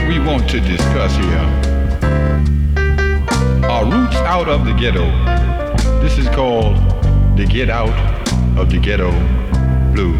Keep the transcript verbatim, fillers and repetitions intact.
we want to discuss here are roots out of the ghetto. This is called the Get Out of the Ghetto Blues.